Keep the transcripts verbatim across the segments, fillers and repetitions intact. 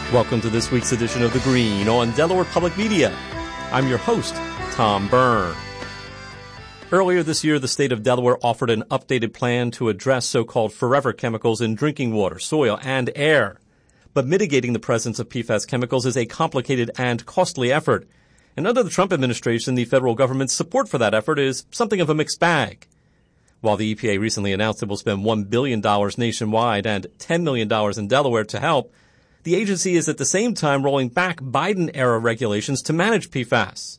Welcome to this week's edition of The Green on Delaware Public Media. I'm your host, Tom Byrne. Earlier this year, the state of Delaware offered an updated plan to address so-called forever chemicals in drinking water, soil, and air. But mitigating the presence of P FAS chemicals is a complicated and costly effort. And under the Trump administration, the federal government's support for that effort is something of a mixed bag. While the E P A recently announced it will spend one billion dollars nationwide and ten million dollars in Delaware to help, the agency is at the same time rolling back Biden-era regulations to manage P FAS.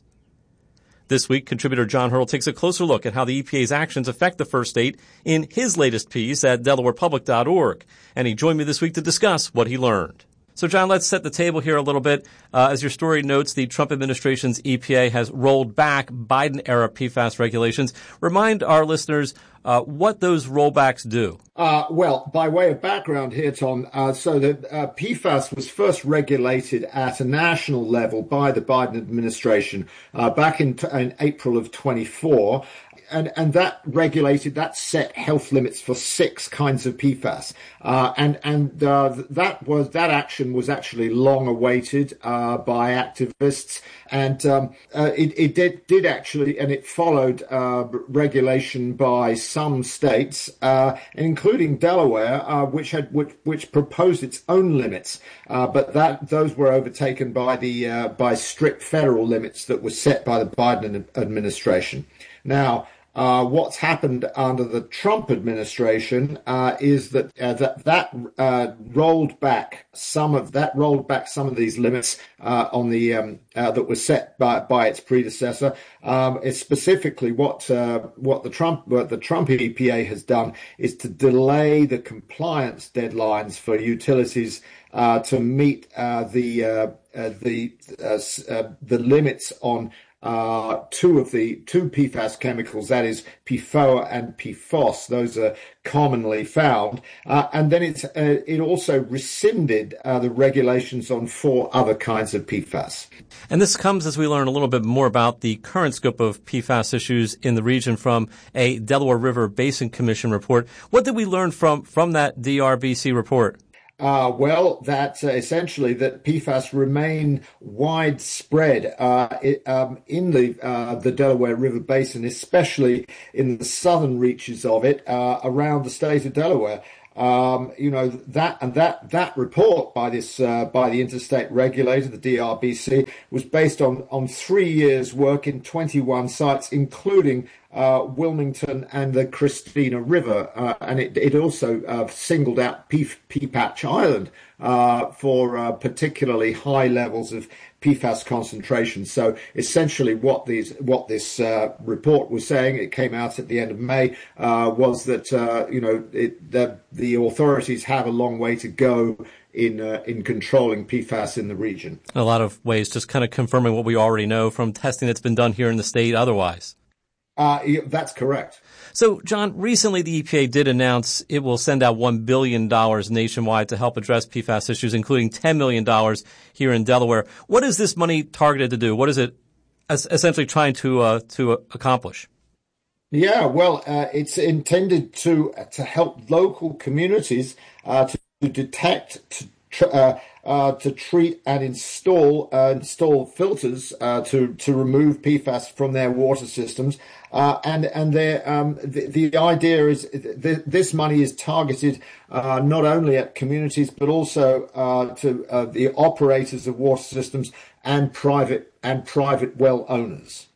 This week, contributor John Hurl takes a closer look at how the E P A's actions affect the first state in his latest piece at delaware public dot org. And he joined me this week to discuss what he learned. So, John, let's set the table here a little bit. Uh, as your story notes, the Trump administration's E P A has rolled back Biden-era P FAS regulations. Remind our listeners uh, what those rollbacks do. Uh, well, by way of background here, Tom, uh, so that uh, P FAS was first regulated at a national level by the Biden administration uh, back in, t- in April of twenty-four. And, and that regulated, that set health limits for six kinds of P FAS. Uh, and, and, uh, that was, that action was actually long awaited, uh, by activists. And, um, uh, it, it did, did actually, and it followed, uh, regulation by some states, uh, including Delaware, uh, which had, which, which proposed its own limits. Uh, but that, those were overtaken by the, uh, by strict federal limits that were set by the Biden administration. Now, Uh, what's happened under the Trump administration uh, is that uh, that that uh, rolled back some of that rolled back some of these limits uh, on the um, uh, that were set by by its predecessor. Um, it's specifically what uh, what the Trump what the Trump E P A has done is to delay the compliance deadlines for utilities uh, to meet uh, the uh, uh, the uh, uh, the limits on Uh, two of the two P FAS chemicals, that is P F O A and P F O S. Those are commonly found. Uh, and then it's, uh, it also rescinded uh, the regulations on four other kinds of P FAS. And this comes as we learn a little bit more about the current scope of P FAS issues in the region from a Delaware River Basin Commission report. What did we learn from, from that D R B C report? Uh, well, that uh, essentially that P FAS remain widespread uh, it, um, in the uh, the Delaware River Basin, especially in the southern reaches of it uh, around the state of Delaware. Um, you know, that and that that report by this uh, by the interstate regulator, the D R B C, was based on on three years' work in twenty-one sites, including uh, Wilmington and the Christina River, uh, and it it also uh, singled out P- Peapatch Island uh, for uh, particularly high levels of P FAS concentration. So essentially what these what this uh, report was saying, it came out at the end of May, uh, was that uh, you know it, the, the authorities have a long way to go in uh, in controlling P FAS in the region. In a lot of ways, just kind of confirming what we already know from testing that's been done here in the state otherwise. Uh, that's correct. So, John, recently the E P A did announce it will send out one billion dollars nationwide to help address P FAS issues, including ten million dollars here in Delaware. What is this money targeted to do? What is it essentially trying to uh, to accomplish? Yeah, well, uh, it's intended to to help local communities uh, to, to detect, to tr- uh, uh, to treat and install uh, install filters uh, to to remove P FAS from their water systems. Uh, and, and um, the, the idea is th- this money is targeted, uh, not only at communities, but also, uh, to, uh, the operators of water systems and private, and private well owners.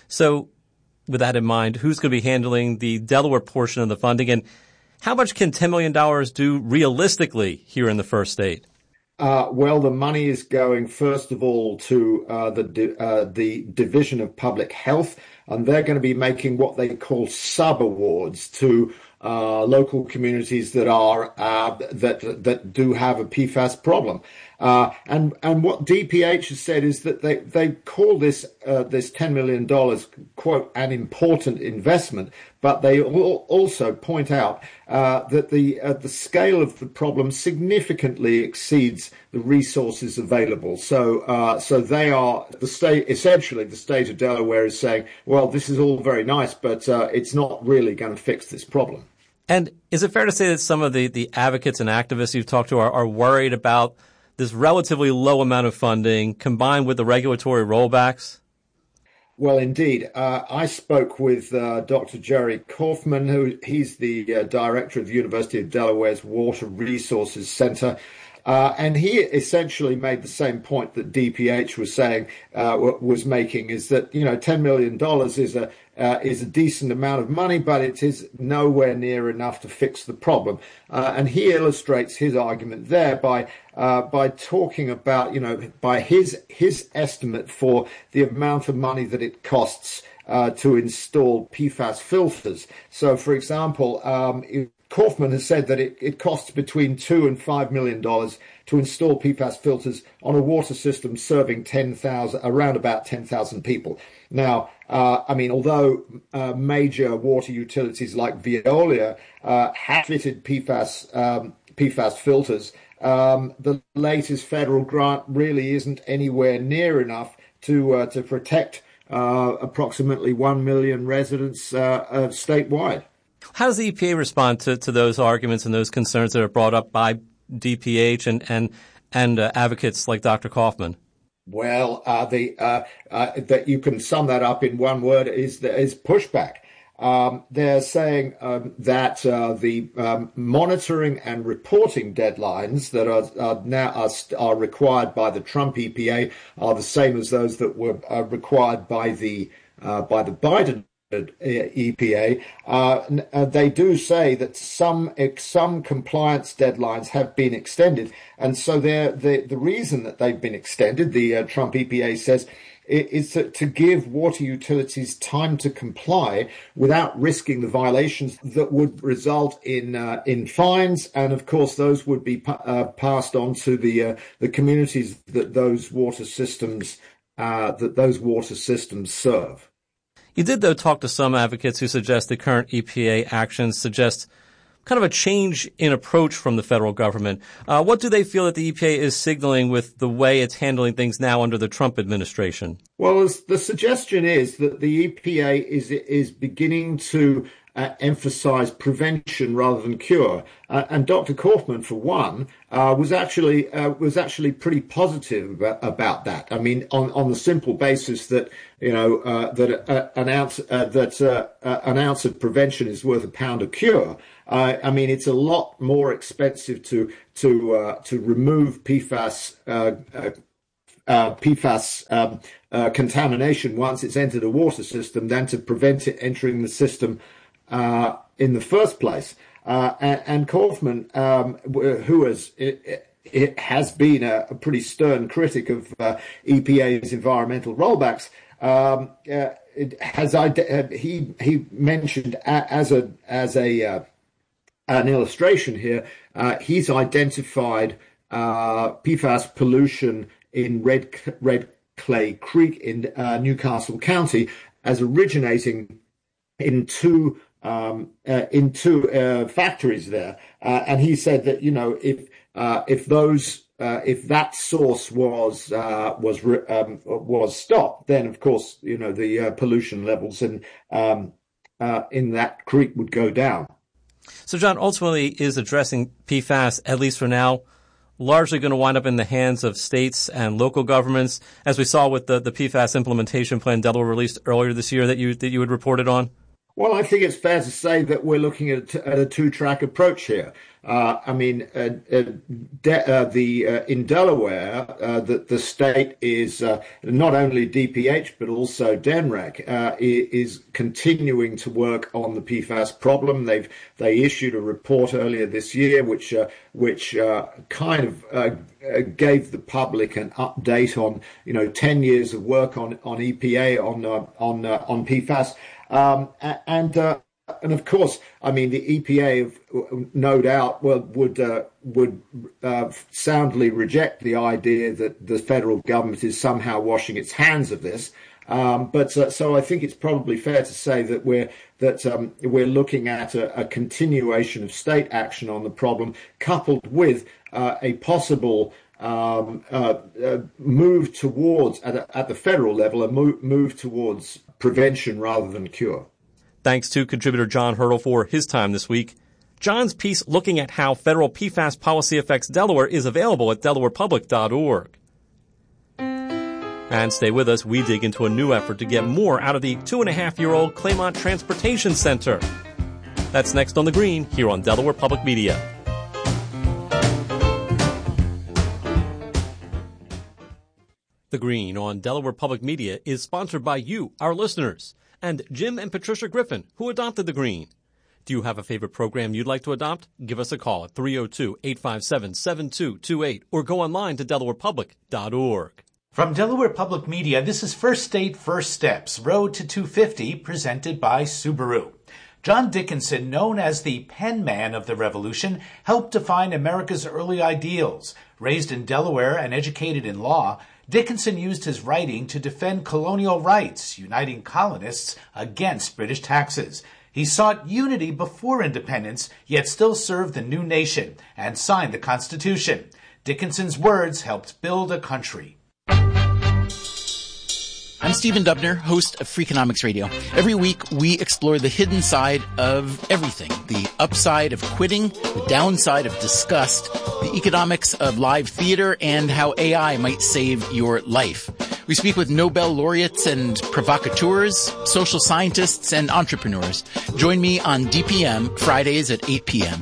So with that in mind, who's going to be handling the Delaware portion of the funding, and how much can ten million dollars do realistically here in the first state? Uh, well, the money is going, first of all, to uh, the uh, the Division of Public Health, and they're going to be making what they call sub-awards to uh, local communities that are uh, that that do have a P FAS problem. Uh, and and what D P H has said is that they they call this uh, this ten million dollars, quote, an important investment, but they will also point out uh, that the uh, the scale of the problem significantly exceeds the resources available. So uh, so they are the state essentially the state of Delaware is saying, well, this is all very nice, but uh, it's not really going to fix this problem. And is it fair to say that some of the, the advocates and activists you've talked to are, are worried about this relatively low amount of funding combined with the regulatory rollbacks? Well, indeed. Uh, I spoke with uh, Doctor Jerry Kaufman, who he's the uh, director of the University of Delaware's Water Resources Center. Uh, and he essentially made the same point that D P H was saying, uh, was making, is that, you know, ten million dollars is a uh, is a decent amount of money, but it is nowhere near enough to fix the problem. Uh, and he illustrates his argument there by uh, by talking about, you know, by his his estimate for the amount of money that it costs uh, to install P FAS filters. So, for example, um, it, Kaufman has said that it, it costs between two and five million dollars to install P FAS filters on a water system serving ten thousand, around about ten thousand people. Now, uh, I mean, although uh, major water utilities like Veolia uh, have fitted P FAS um, P FAS filters, um, the latest federal grant really isn't anywhere near enough to uh, to protect uh, approximately one million residents uh, uh, statewide. How does the E P A respond to, to those arguments and those concerns that are brought up by D P H and and and uh, advocates like Doctor Kaufman? Well, uh, the uh, uh, that you can sum that up in one word is is pushback. Um, they're saying um, that uh, the um, monitoring and reporting deadlines that are, are now are, are required by the Trump E P A are the same as those that were uh, required by the uh, by the Biden E P A. Uh, uh, they do say that some some compliance deadlines have been extended, and so the the reason that they've been extended, the uh, Trump E P A says, is to, to give water utilities time to comply without risking the violations that would result in uh, in fines, and of course those would be uh, passed on to the uh, the communities that those water systems uh, that those water systems serve. You did, though, talk to some advocates who suggest the current E P A actions suggest kind of a change in approach from the federal government. Uh, what do they feel that the E P A is signaling with the way it's handling things now under the Trump administration? Well, the suggestion is that the E P A is is beginning to uh, emphasize prevention rather than cure. Uh, and Doctor Kaufman, for one, uh, was actually uh, was actually pretty positive about, about that. I mean, on, on the simple basis that you know uh, that uh, an ounce uh, that uh, uh, an ounce of prevention is worth a pound of cure. Uh, I mean, it's a lot more expensive to to uh, to remove P FAS uh, uh, uh, P FAS um, uh, contamination once it's entered a water system than to prevent it entering the system uh, in the first place. Uh, and, and Kaufman, um, who has it, it has been a, a pretty stern critic of uh, E P A's environmental rollbacks, um, uh, it has uh, he he mentioned a, as a as a uh, an illustration here. Uh, he's identified uh, P FAS pollution in Red Red Clay Creek in uh, Newcastle County as originating in two um, uh, in two uh, factories there, uh, and he said that you know if uh, if those uh, if that source was uh, was um, was stopped, then of course you know the uh, pollution levels in um, uh, in that creek would go down. So, John, ultimately is addressing P FAS, at least for now, largely going to wind up in the hands of states and local governments, as we saw with the, the P FAS implementation plan Delaware released earlier this year that you that you had reported on? Well, I think it's fair to say that we're looking at, at a two-track approach here. Uh, I mean, uh, uh, de- uh, the uh, in Delaware, uh, the, the state is uh, not only D P H but also D N R E C uh, is continuing to work on the P FAS problem. They've they issued a report earlier this year, which uh, which uh, kind of uh, gave the public an update on you know ten years of work on on E P A on uh, on uh, on P FAS. Um, and, uh, and of course, I mean, the E P A, no doubt, well, would, uh, would, uh, soundly reject the idea that the federal government is somehow washing its hands of this. Um, but, uh, so I think it's probably fair to say that we're, that, um, we're looking at a, a continuation of state action on the problem, coupled with, uh, a possible, um, uh, uh, move towards, at, a, at the federal level, a move, move towards prevention rather than cure. Thanks to contributor John Hurdle for his time this week. John's piece looking at how federal P FAS policy affects Delaware is available at delaware public dot org. And stay with us, we dig into a new effort to get more out of the two-and-a-half-year-old Claymont Transportation Center. That's next on The Green here on Delaware Public Media. The Green on Delaware Public Media is sponsored by you, our listeners, and Jim and Patricia Griffin, who adopted The Green. Do you have a favorite program you'd like to adopt? Give us a call at three oh two, eight five seven, seven two two eight or go online to delaware public dot org. From Delaware Public Media, this is First State, First Steps, Road to two fifty, presented by Subaru. John Dickinson, known as the pen man of the Revolution, helped define America's early ideals. Raised in Delaware and educated in law, Dickinson used his writing to defend colonial rights, uniting colonists against British taxes. He sought unity before independence, yet still served the new nation and signed the Constitution. Dickinson's words helped build a country. I'm Stephen Dubner, host of Freakonomics Radio. Every week, we explore the hidden side of everything. The upside of quitting, the downside of disgust, the economics of live theater, and how A I might save your life. We speak with Nobel laureates and provocateurs, social scientists, and entrepreneurs. Join me on D P M, Fridays at eight p.m.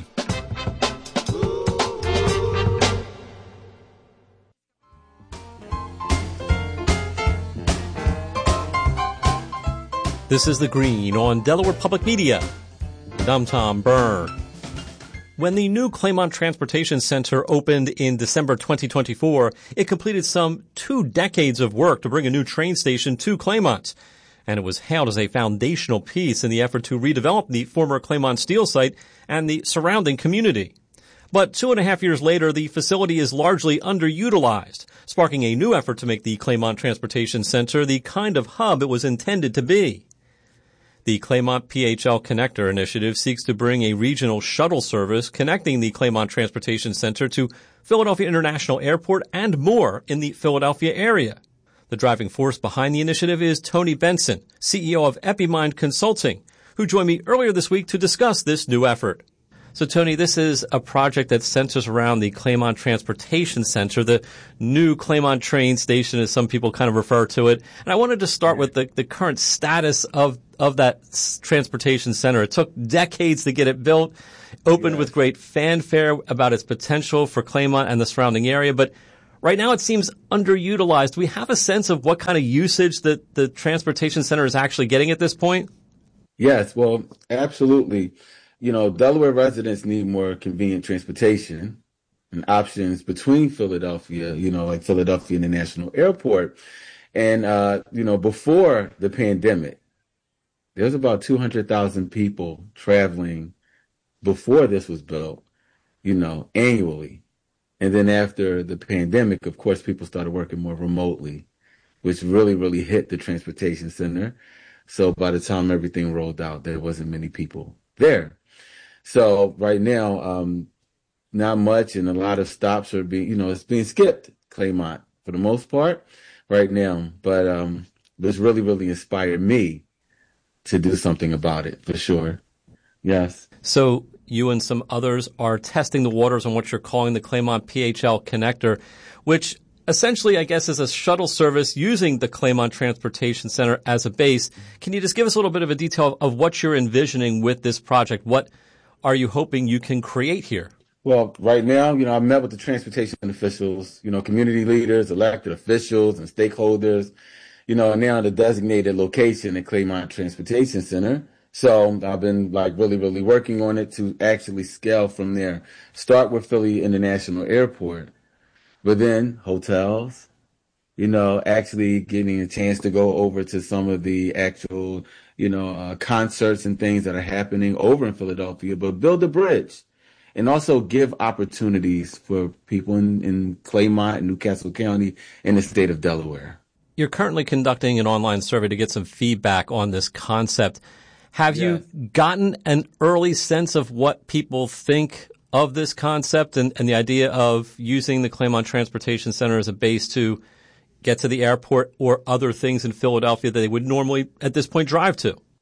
This is The Green on Delaware Public Media. I'm Tom Byrne. When the new Claymont Transportation Center opened in December twenty twenty-four, it completed some two decades of work to bring a new train station to Claymont. And it was hailed as a foundational piece in the effort to redevelop the former Claymont Steel site and the surrounding community. But two and a half years later, the facility is largely underutilized, sparking a new effort to make the Claymont Transportation Center the kind of hub it was intended to be. The Claymont P H L Connector Initiative seeks to bring a regional shuttle service connecting the Claymont Transportation Center to Philadelphia International Airport and more in the Philadelphia area. The driving force behind the initiative is Tony Benson, C E O of Epimind Consulting, who joined me earlier this week to discuss this new effort. So, Tony, this is a project that centers around the Claymont Transportation Center, the new Claymont train station, as some people kind of refer to it. And I wanted to start with the, the current status of, of that transportation center. It took decades to get it built, opened yes. with great fanfare about its potential for Claymont and the surrounding area. But right now it seems underutilized. Do we have a sense of what kind of usage that the transportation center is actually getting at this point? Yes, well, absolutely. You know, Delaware residents need more convenient transportation and options between Philadelphia, you know, like Philadelphia International Airport. And, uh, you know, before the pandemic, there was about two hundred thousand people traveling before this was built, you know, annually. And then after the pandemic, of course, people started working more remotely, which really, really hit the transportation center. So by the time everything rolled out, there wasn't many people there. So right now, um, not much, and a lot of stops are being, you know, it's being skipped, Claymont, for the most part right now. But um, this really, really inspired me to do something about it, for sure. Yes. So you and some others are testing the waters on what you're calling the Claymont P H L Connector, which essentially, I guess, is a shuttle service using the Claymont Transportation Center as a base. Can you just give us a little bit of a detail of what you're envisioning with this project? What are you hoping you can create here? Well, right now, you know, I met with the transportation officials, you know, community leaders, elected officials, and stakeholders, you know, now the designated location at Claymont Transportation Center. So I've been like really, really working on it to actually scale from there. Start with Philly International Airport, but then hotels, you know, actually getting a chance to go over to some of the actual, you know, uh, concerts and things that are happening over in Philadelphia, but build a bridge and also give opportunities for people in, in Claymont and Newcastle County in the state of Delaware. You're currently conducting an online survey to get some feedback on this concept. Have yes. you gotten an early sense of what people think of this concept and, and the idea of using the Claymont Transportation Center as a base to get to the airport or other things in Philadelphia that they would normally at this point drive to?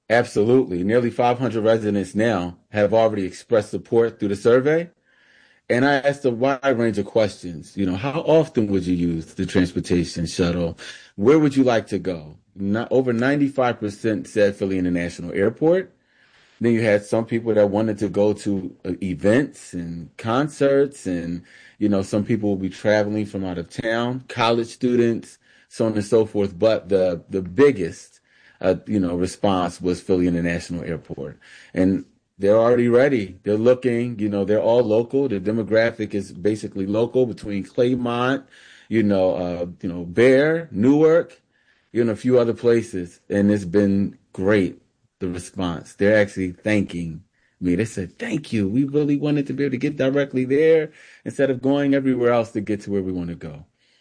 Absolutely. Nearly five hundred residents now have already expressed support through the survey. And I asked a wide range of questions. You know, how often would you use the transportation shuttle? Where would you like to go? Not, over ninety-five percent said Philly International Airport. Then you had some people that wanted to go to uh, events and concerts, and, you know, some people will be traveling from out of town, college students, so on and so forth. But the, the biggest, uh, you know, response was Philly International Airport. And they're already ready. They're looking, you know, they're all local. The demographic is basically local between Claymont, you know, uh, you know, Bear, Newark, you know, a few other places. And it's been great, the response. They're actually thanking me. They said, thank you. We really wanted to be able to get directly there instead of going everywhere else to get to where we want to go.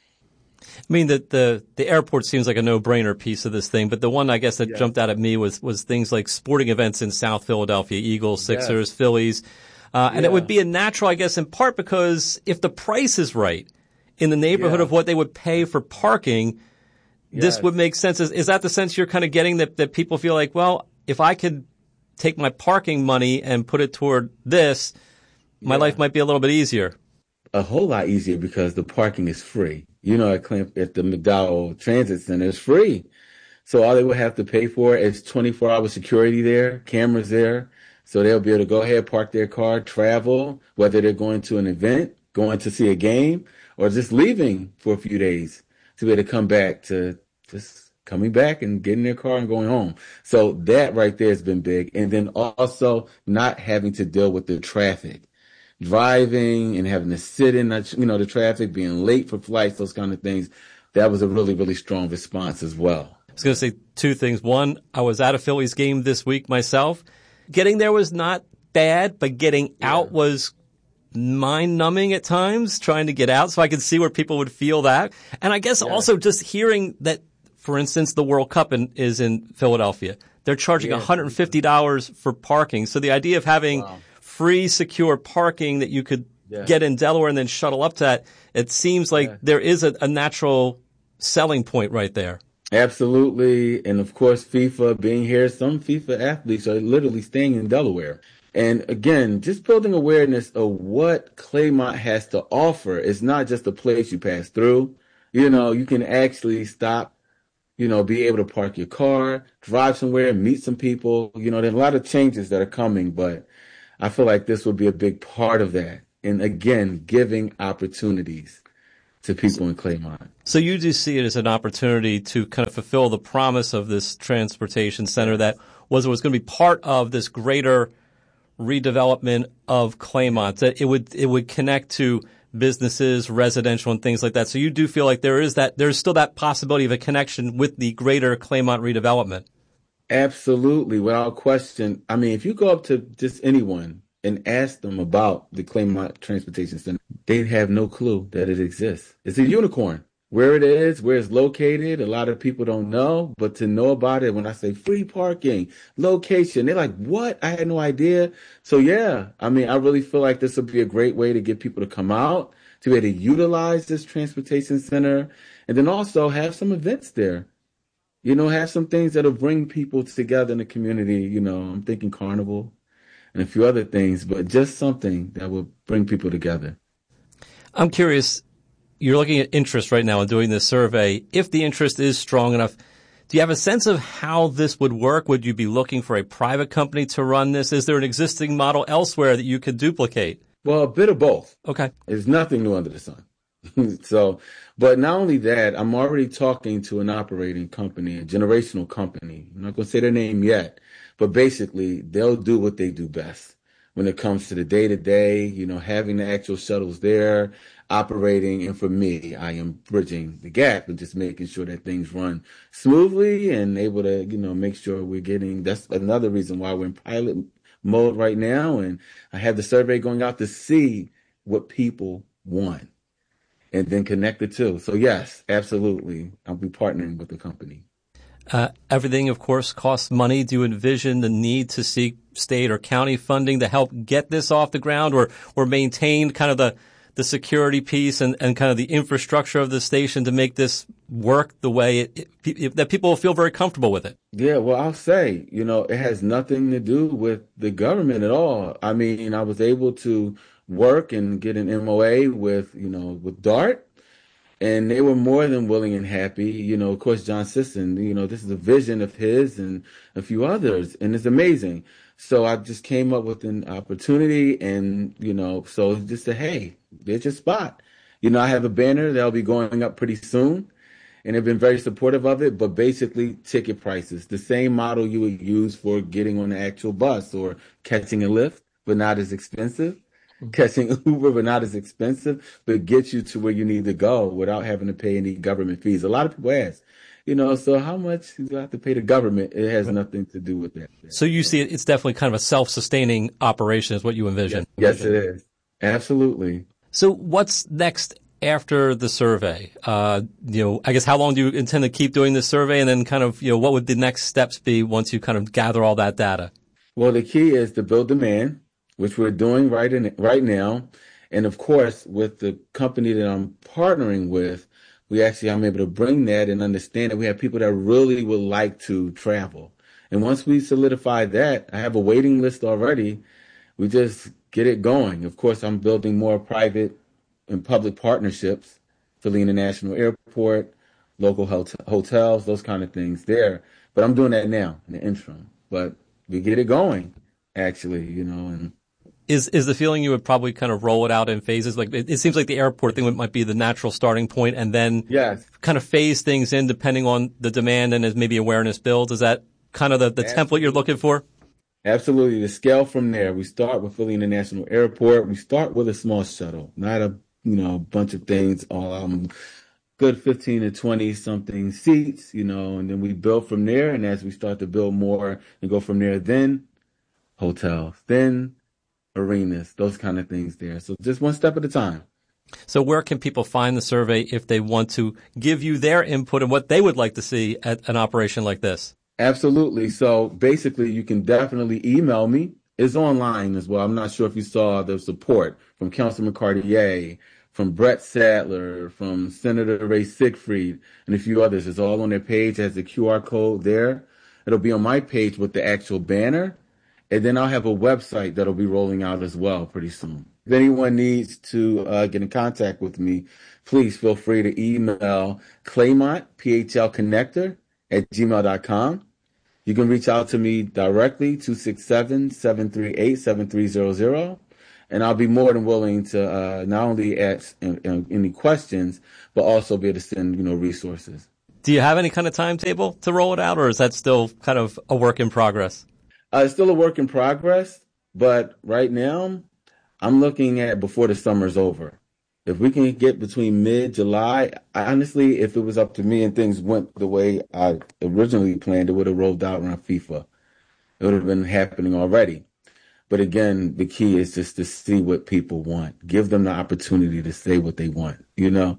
I mean, the, the, the airport seems like a no-brainer piece of this thing, but the one I guess that yeah. jumped out at me was, was things like sporting events in South Philadelphia, Eagles, Sixers, yes. Phillies. Uh, yeah. And it would be a natural, I guess, in part because if the price is right in the neighborhood yeah. of what they would pay for parking, yes. this would make sense. Is, is that the sense you're kind of getting, that, that people feel like, well, if I could take my parking money and put it toward this, my yeah. life might be a little bit easier? A whole lot easier because the parking is free. You know, at, Clamp, at the McDowell Transit Center, it's free. So all they would have to pay for is twenty-four hour security there, cameras there. So they'll be able to go ahead, park their car, travel, whether they're going to an event, going to see a game, or just leaving for a few days to be able to come back to just coming back and getting their car and going home. So that right there has been big. And then also not having to deal with the traffic. Driving and having to sit in, you know, the traffic, being late for flights, those kind of things. That was a really, really strong response as well. I was going to say two things. One, I was at a Phillies game this week myself. Getting there was not bad, but getting yeah. out was mind-numbing at times, trying to get out. So I could see where people would feel that. And I guess yeah. also just hearing that, for instance, the World Cup in, is in Philadelphia. They're charging yeah. one hundred fifty dollars for parking. So the idea of having wow. free, secure parking that you could yeah. get in Delaware and then shuttle up to that, it seems like yeah. there is a, a natural selling point right there. Absolutely. And of course, FIFA being here, some FIFA athletes are literally staying in Delaware. And again, just building awareness of what Claymont has to offer. It's not just a place you pass through. You know, you can actually stop, you know, be able to park your car, drive somewhere, meet some people. You know, there's a lot of changes that are coming, but I feel like this would be a big part of that. And again, giving opportunities to people in Claymont. So you do see it as an opportunity to kind of fulfill the promise of this transportation center that was, was going to be part of this greater redevelopment of Claymont, that it would, it would connect to businesses, residential, and things like that. So you do feel like there is that, there's still that possibility of a connection with the greater Claymont redevelopment. Absolutely, without question. I mean, if you go up to just anyone and ask them about the Claymont Transportation Center, they'd have no clue that it exists. It's a unicorn. Where it is, where it's located, a lot of people don't know, but to know about it, when I say free parking, location, they're like, what? I had no idea. So yeah, I mean, I really feel like this would be a great way to get people to come out, to be able to utilize this transportation center, and then also have some events there. You know, have some things that'll bring people together in the community. You know, I'm thinking carnival and a few other things, but just something that will bring people together. I'm curious, you're looking at interest right now in doing this survey. If the interest is strong enough, do you have a sense of how this would work? Would you be looking for a private company to run this? Is there an existing model elsewhere that you could duplicate? Well, a bit of both. Okay. There's nothing new under the sun. So, but not only that, I'm already talking to an operating company, a generational company. I'm not going to say their name yet, but basically they'll do what they do best when it comes to the day to day, you know, having the actual shuttles there, operating. And for me, I am bridging the gap and just making sure that things run smoothly and able to, you know, make sure we're getting, that's another reason why we're in pilot mode right now. And I have the survey going out to see what people want. And then connect the two. So yes, absolutely. I'll be partnering with the company. Uh, everything, of course, costs money. Do you envision the need to seek state or county funding to help get this off the ground, or, or maintain kind of the, the security piece and, and kind of the infrastructure of the station to make this work the way it, it, that people will feel very comfortable with it? Yeah, well, I'll say, you know, it has nothing to do with the government at all. I mean, I was able to work and get an M O A with, you know, with DART, and they were more than willing and happy. You know, of course, John Sisson, you know, this is a vision of his and a few others, and it's amazing. So I just came up with an opportunity, and, you know, so just said, hey, there's your spot. You know, I have a banner that'll be going up pretty soon, and they've been very supportive of it, but basically ticket prices, the same model you would use for getting on the actual bus or catching a Lyft, but not as expensive, catching Uber, but not as expensive, but get you to where you need to go without having to pay any government fees. A lot of people ask, you know, so how much do I have to pay the government? It has nothing to do with that. So you see it, it's definitely kind of a self-sustaining operation is what you envision. Yes, yes it is. Absolutely. So what's next after the survey? Uh, you know, I guess how long do you intend to keep doing this survey? And then kind of, you know, what would the next steps be once you kind of gather all that data? Well, the key is to build demand, which we're doing right in right now. And of course, with the company that I'm partnering with, we actually, I'm able to bring that and understand that we have people that really would like to travel. And once we solidify that, I have a waiting list already. We just get it going. Of course, I'm building more private and public partnerships, Philly International Airport, local hot- hotels, those kind of things there. But I'm doing that now in the interim. But we get it going, actually, you know, and Is is the feeling you would probably kind of roll it out in phases? Like it, it seems like the airport thing might be the natural starting point, and then yes. kind of phase things in depending on the demand and as maybe awareness builds. Is that kind of the, the template you're looking for? Absolutely. The scale from there. We start with Philly International Airport. We start with a small shuttle, not a you know bunch of things. All um, good fifteen to twenty something seats, you know, and then we build from there. And as we start to build more and go from there, then hotels, then arenas, those kind of things there. So just one step at a time. So where can people find the survey if they want to give you their input and what they would like to see at an operation like this? Absolutely. So basically, you can definitely email me. It's online as well. I'm not sure if you saw the support from Councilman Cartier, from Brett Sadler, from Senator Ray Siegfried, and a few others. It's all on their page. It has the Q R code there. It'll be on my page with the actual banner. And then I'll have a website that'll be rolling out as well pretty soon. If anyone needs to uh, get in contact with me, please feel free to email Claymont, P H L Connector, at gmail dot com. You can reach out to me directly, two six seven, seven three eight, seven three zero zero. And I'll be more than willing to uh, not only ask uh, any questions, but also be able to send, you know, resources. Do you have any kind of timetable to roll it out, or is that still kind of a work in progress? Uh, it's still a work in progress, but right now I'm looking at before the summer's over. If we can get between mid-July, I, honestly, if it was up to me and things went the way I originally planned, it would have rolled out around FIFA. It would have been happening already. But again, the key is just to see what people want. Give them the opportunity to say what they want, you know?